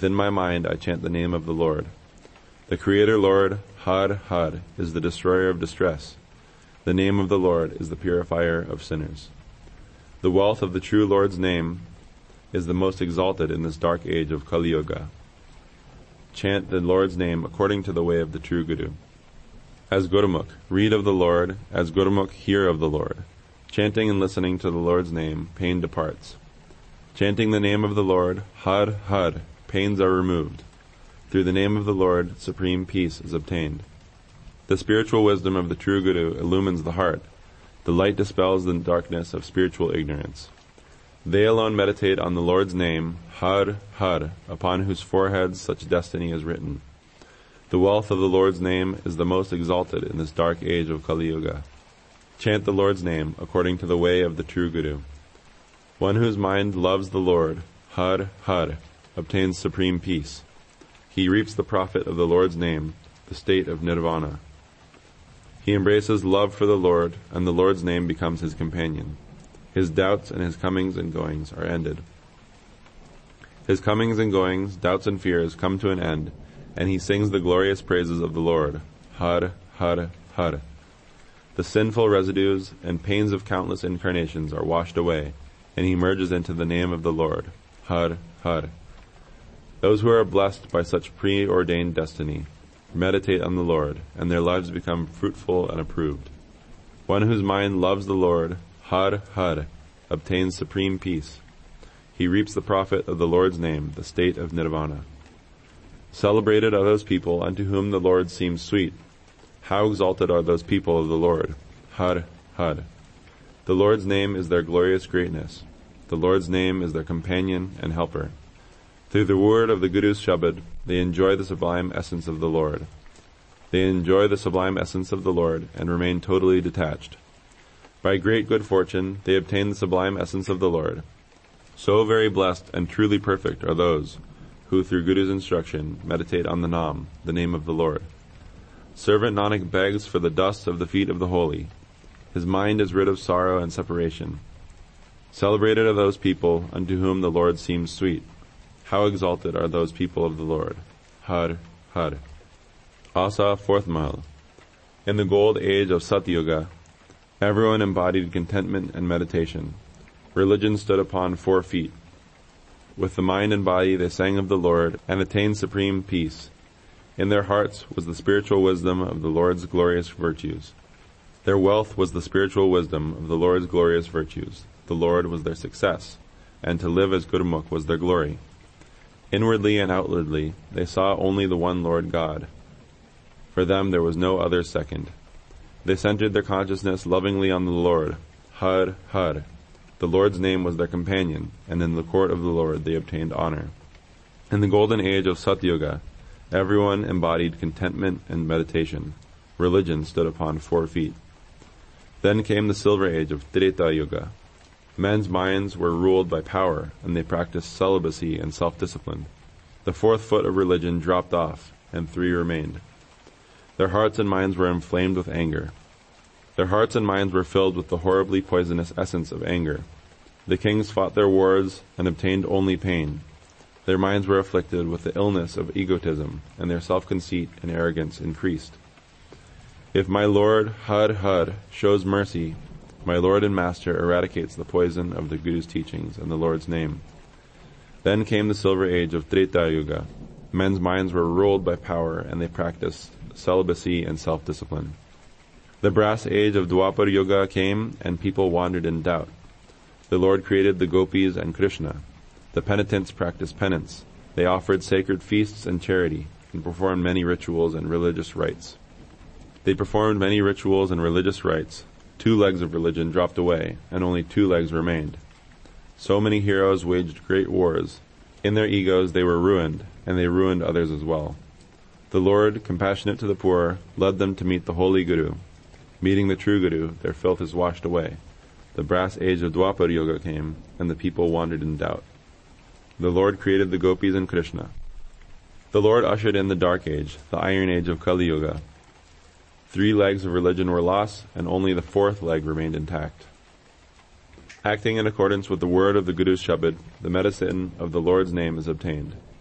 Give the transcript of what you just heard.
Within my mind I chant the name of the Lord. The Creator Lord, Had Had, is the destroyer of distress. The name of the Lord is the purifier of sinners. The wealth of the true Lord's name is the most exalted in this dark age of Kali Yuga. Chant the Lord's name according to the way of the true Guru. As Gurmukh, read of the Lord. As Gurmukh, hear of the Lord. Chanting and listening to the Lord's name, pain departs. Chanting the name of the Lord, Had Had, pains are removed. Through the name of the Lord, supreme peace is obtained. The spiritual wisdom of the true Guru illumines the heart. The light dispels the darkness of spiritual ignorance. They alone meditate on the Lord's name, Had Had, upon whose foreheads such destiny is written. The wealth of the Lord's name is the most exalted in this dark age of Kali Yuga. Chant the Lord's name according to the way of the true Guru. One whose mind loves the Lord, Had Had, obtains supreme peace. He reaps the profit of the Lord's name, the state of nirvana. He embraces love for the Lord, and the Lord's name becomes his companion. His doubts and his comings and goings are ended. His comings and goings, doubts and fears come to an end, and he sings the glorious praises of the Lord, Had Had Had. The sinful residues and pains of countless incarnations are washed away, and he merges into the name of the Lord, Had Had. Those who are blessed by such preordained destiny meditate on the Lord, and their lives become fruitful and approved. One whose mind loves the Lord, Had Had, obtains supreme peace. He reaps the profit of the Lord's name, the state of nirvana. Celebrated are those people unto whom the Lord seems sweet. How exalted are those people of the Lord, Had Had. The Lord's name is their glorious greatness. The Lord's name is their companion and helper. Through the word of the Guru's Shabad, they enjoy the sublime essence of the Lord. They enjoy the sublime essence of the Lord and remain totally detached. By great good fortune, they obtain the sublime essence of the Lord. So very blessed and truly perfect are those who, through Guru's instruction, meditate on the Nam, the name of the Lord. Servant Nanak begs for the dust of the feet of the holy. His mind is rid of sorrow and separation. Celebrated are those people unto whom the Lord seems sweet. How exalted are those people of the Lord. Had Had. Asa, 4th Mahal. In the gold age of Satyuga, everyone embodied contentment and meditation. Religion stood upon 4 feet. With the mind and body they sang of the Lord and attained supreme peace. In their hearts was the spiritual wisdom of the Lord's glorious virtues. Their wealth was the spiritual wisdom of the Lord's glorious virtues. The Lord was their success, and to live as Gurmukh was their glory. Inwardly and outwardly, they saw only the one Lord God. For them there was no other second. They centered their consciousness lovingly on the Lord, Had Had. The Lord's name was their companion, and in the court of the Lord they obtained honor. In the golden age of Satyuga, everyone embodied contentment and meditation. Religion stood upon 4 feet. Then came the silver age of Treta Yuga. Men's minds were ruled by power, and they practiced celibacy and self-discipline. The 4th foot of religion dropped off, and 3 remained. Their hearts and minds were inflamed with anger. Their hearts and minds were filled with the horribly poisonous essence of anger. The kings fought their wars and obtained only pain. Their minds were afflicted with the illness of egotism, and their self-conceit and arrogance increased. If my Lord, Had Had, shows mercy, my Lord and Master eradicates the poison of the Guru's teachings and the Lord's name. Then came the silver age of Treta Yuga. Men's minds were ruled by power, and they practiced celibacy and self-discipline. The brass age of Dwapar Yuga came, and people wandered in doubt. The Lord created the gopis and Krishna. The penitents practiced penance. They offered sacred feasts and charity, and performed many rituals and religious rites. 2 legs of religion dropped away, and only 2 legs remained. So many heroes waged great wars. In their egos they were ruined, and they ruined others as well. The Lord, compassionate to the poor, led them to meet the holy Guru. Meeting the true Guru, their filth is washed away. The brass age of Dwapar Yuga came, and the people wandered in doubt. The Lord created the gopis and Krishna. The Lord ushered in the dark age, the iron age of Kali Yuga. 3 legs of religion were lost, and only the 4th leg remained intact. Acting in accordance with the word of the Guru's Shabad, the medicine of the Lord's name is obtained.